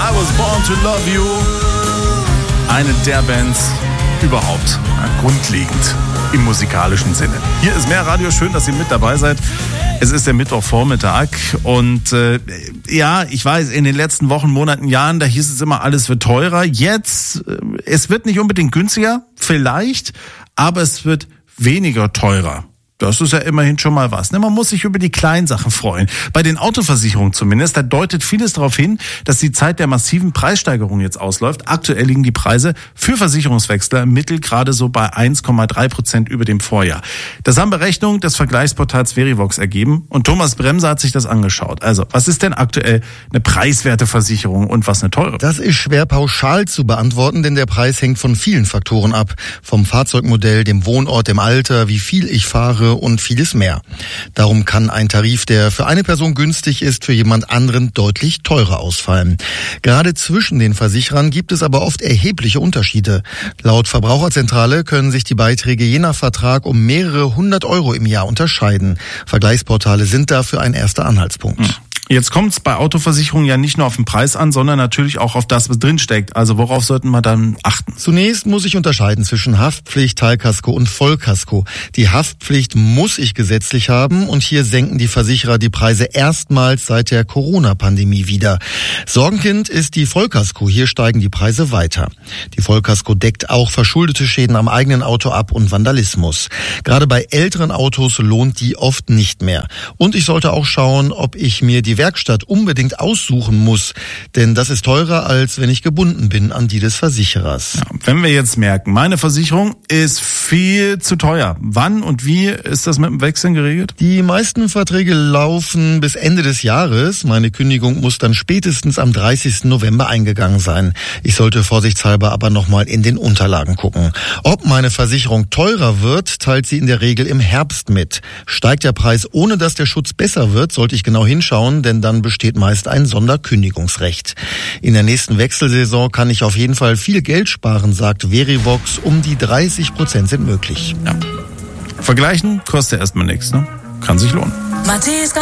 I Was Born to Love You. Eine der Bands überhaupt, grundlegend im musikalischen Sinne. Hier ist mehr Radio, schön, dass ihr mit dabei seid. Es ist der Mittwochvormittag und ich weiß, in den letzten Wochen, Monaten, Jahren, da hieß es immer, alles wird teurer. Jetzt, es wird nicht unbedingt günstiger, vielleicht, aber es wird weniger teurer. Das ist ja immerhin schon mal was. Man muss sich über die kleinen Sachen freuen. Bei den Autoversicherungen zumindest, da deutet vieles darauf hin, dass die Zeit der massiven Preissteigerung jetzt ausläuft. Aktuell liegen die Preise für Versicherungswechsler im Mittel gerade so bei 1,3% über dem Vorjahr. Das haben Berechnungen des Vergleichsportals Verivox ergeben und Thomas Bremser hat sich das angeschaut. Also, was ist denn aktuell eine preiswerte Versicherung und was eine teure? Das ist schwer pauschal zu beantworten, denn der Preis hängt von vielen Faktoren ab. Vom Fahrzeugmodell, dem Wohnort, dem Alter, wie viel ich fahre und vieles mehr. Darum kann ein Tarif, der für eine Person günstig ist, für jemand anderen deutlich teurer ausfallen. Gerade zwischen den Versicherern gibt es aber oft erhebliche Unterschiede. Laut Verbraucherzentrale können sich die Beiträge je nach Vertrag um mehrere 100 € im Jahr unterscheiden. Vergleichsportale sind dafür ein erster Anhaltspunkt. Jetzt kommt es bei Autoversicherungen ja nicht nur auf den Preis an, sondern natürlich auch auf das, was drinsteckt. Also worauf sollten wir dann achten? Zunächst muss ich unterscheiden zwischen Haftpflicht, Teilkasko und Vollkasko. Die Haftpflicht muss ich gesetzlich haben und hier senken die Versicherer die Preise erstmals seit der Corona-Pandemie wieder. Sorgenkind ist die Vollkasko. Hier steigen die Preise weiter. Die Vollkasko deckt auch verschuldete Schäden am eigenen Auto ab und Vandalismus. Gerade bei älteren Autos lohnt die oft nicht mehr. Und ich sollte auch schauen, ob ich mir die Werkstatt unbedingt aussuchen muss, denn das ist teurer, als wenn ich gebunden bin an die des Versicherers. Ja, wenn wir jetzt merken, meine Versicherung ist viel zu teuer, wann und wie ist das mit dem Wechseln geregelt? Die meisten Verträge laufen bis Ende des Jahres. Meine Kündigung muss dann spätestens am 30. November eingegangen sein. Ich sollte vorsichtshalber aber nochmal in den Unterlagen gucken. Ob meine Versicherung teurer wird, teilt sie in der Regel im Herbst mit. Steigt der Preis, ohne dass der Schutz besser wird, sollte ich genau hinschauen, denn dann besteht meist ein Sonderkündigungsrecht. In der nächsten Wechselsaison kann ich auf jeden Fall viel Geld sparen, sagt Verivox. Um die 30% sind möglich. Ja. Vergleichen kostet erstmal nichts, ne? Kann sich lohnen.